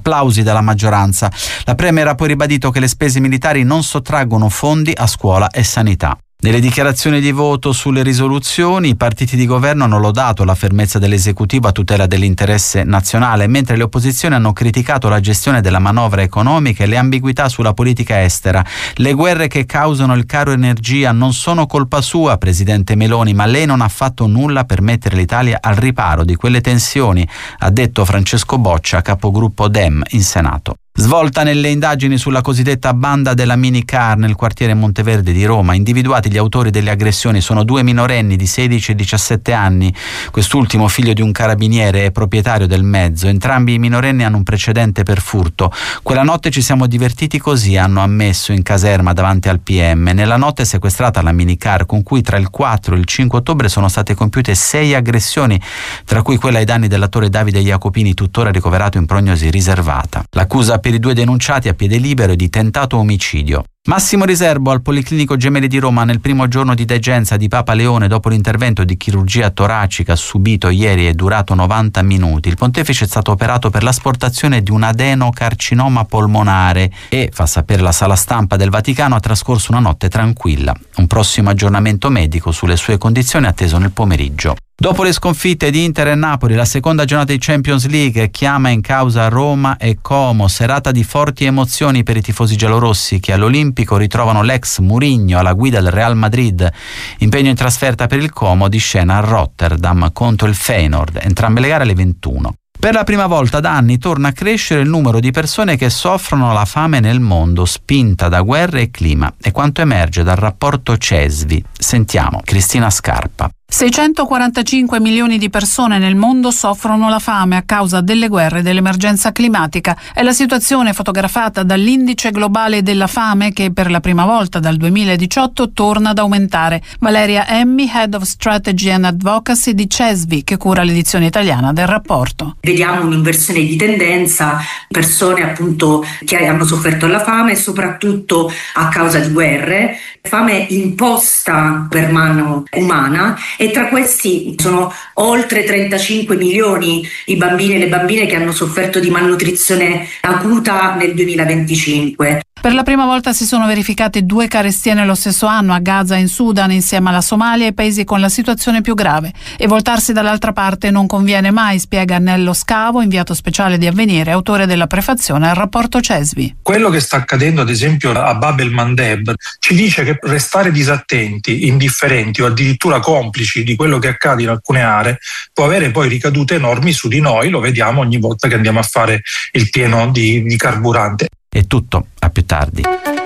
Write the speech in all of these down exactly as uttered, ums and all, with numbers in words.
applausi dalla maggioranza. La Premier ha poi ribadito che le spese militari non sottraggono fondi a scuola e sanità. Nelle dichiarazioni di voto sulle risoluzioni, i partiti di governo hanno lodato la fermezza dell'esecutivo a tutela dell'interesse nazionale, mentre le opposizioni hanno criticato la gestione della manovra economica e le ambiguità sulla politica estera. Le guerre che causano il caro energia non sono colpa sua, presidente Meloni, ma lei non ha fatto nulla per mettere l'Italia al riparo di quelle tensioni, ha detto Francesco Boccia, capogruppo Dem in Senato. Svolta nelle indagini sulla cosiddetta banda della minicar nel quartiere Monteverde di Roma. Individuati gli autori delle aggressioni sono due minorenni di sedici e diciassette anni. Quest'ultimo, figlio di un carabiniere e proprietario del mezzo. Entrambi i minorenni hanno un precedente per furto. Quella notte ci siamo divertiti così, hanno ammesso in caserma davanti al P M. Nella notte è sequestrata la minicar, con cui tra il quattro e il cinque ottobre sono state compiute sei aggressioni, tra cui quella ai danni dell'attore Davide Jacopini, tuttora ricoverato in prognosi riservata. L'accusa per i due denunciati a piede libero è di tentato omicidio. Massimo riservo al Policlinico Gemelli di Roma nel primo giorno di degenza di Papa Leone dopo l'intervento di chirurgia toracica subito ieri e durato novanta minuti. Il pontefice è stato operato per l'asportazione di un adenocarcinoma polmonare e, fa sapere la sala stampa del Vaticano, ha trascorso una notte tranquilla. Un prossimo aggiornamento medico sulle sue condizioni è atteso nel pomeriggio. Dopo le sconfitte di Inter e Napoli, la seconda giornata di Champions League chiama in causa Roma e Como, serata di forti emozioni per i tifosi giallorossi che all'Olimpico ritrovano l'ex Mourinho alla guida del Real Madrid. Impegno in trasferta per il Como, di scena a Rotterdam contro il Feyenoord, entrambe le gare alle ventuno. Per la prima volta da anni torna a crescere il numero di persone che soffrono la fame nel mondo, spinta da guerre e clima, e quanto emerge dal rapporto CESVI. Sentiamo Cristina Scarpa. seicentoquarantacinque milioni di persone nel mondo soffrono la fame a causa delle guerre e dell'emergenza climatica. È la situazione fotografata dall'Indice Globale della Fame che per la prima volta dal duemiladiciotto torna ad aumentare. Valeria Emmi, Head of Strategy and Advocacy di CESVI, che cura l'edizione italiana del rapporto. Vediamo un'inversione di tendenza, persone appunto che hanno sofferto la fame soprattutto a causa di guerre, fame imposta per mano umana, e tra questi sono oltre trentacinque milioni i bambini e le bambine che hanno sofferto di malnutrizione acuta nel duemilaventicinque. Per la prima volta si sono verificate due carestie nello stesso anno, a Gaza e in Sudan, insieme alla Somalia e paesi con la situazione più grave. E voltarsi dall'altra parte non conviene mai, spiega Nello Scavo, inviato speciale di Avvenire, autore della prefazione al rapporto CESVI. Quello che sta accadendo ad esempio a Bab el-Mandeb ci dice che restare disattenti, indifferenti o addirittura complici di quello che accade in alcune aree può avere poi ricadute enormi su di noi, lo vediamo ogni volta che andiamo a fare il pieno di, di carburante. È tutto, a più tardi.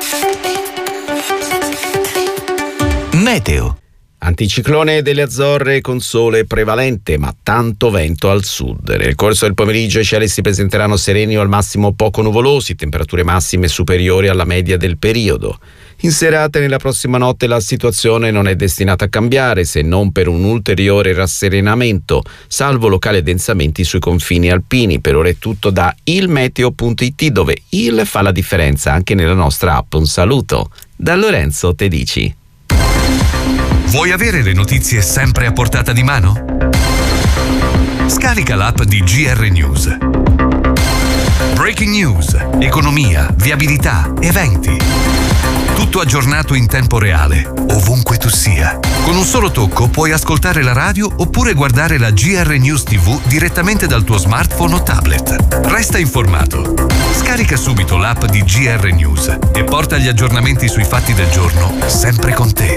Meteo. Anticiclone delle Azzorre con sole prevalente, ma tanto vento al sud. Nel corso del pomeriggio i cieli si presenteranno sereni o al massimo poco nuvolosi, temperature massime superiori alla media del periodo. In serata e nella prossima notte la situazione non è destinata a cambiare, se non per un ulteriore rasserenamento, salvo locali addensamenti sui confini alpini. Per ora è tutto da ilmeteo punto it, dove il fa la differenza anche nella nostra app. Un saluto da Lorenzo Tedici. Vuoi avere le notizie sempre a portata di mano? Scarica l'app di G R News. Breaking news, economia, viabilità, eventi. Tutto aggiornato in tempo reale, ovunque tu sia. Con un solo tocco puoi ascoltare la radio oppure guardare la G R News tivù direttamente dal tuo smartphone o tablet. Resta informato. Scarica subito l'app di G R News e porta gli aggiornamenti sui fatti del giorno sempre con te.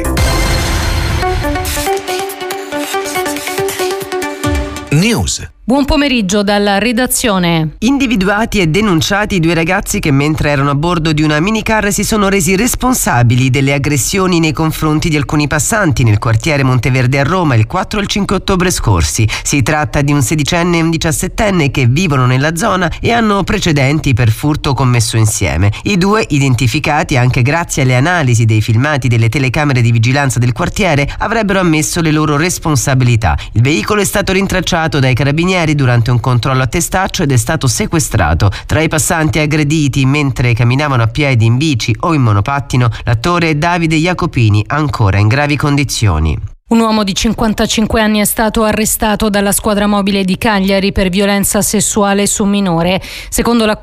News. Buon pomeriggio dalla redazione. Individuati e denunciati due ragazzi che mentre erano a bordo di una minicar si sono resi responsabili delle aggressioni nei confronti di alcuni passanti nel quartiere Monteverde a Roma il quattro e il cinque ottobre scorsi. Si tratta di un sedicenne e un diciassettenne che vivono nella zona e hanno precedenti per furto commesso insieme. I due, identificati anche grazie alle analisi dei filmati delle telecamere di vigilanza del quartiere, avrebbero ammesso le loro responsabilità. Il veicolo è stato rintracciato dai carabinieri durante un controllo a testaccio ed è stato sequestrato. Tra i passanti aggrediti mentre camminavano a piedi, in bici o in monopattino, l'attore è Davide Jacopini, ancora in gravi condizioni. Un uomo di cinquantacinque anni è stato arrestato dalla squadra mobile di Cagliari per violenza sessuale su minore. Secondo l'accusa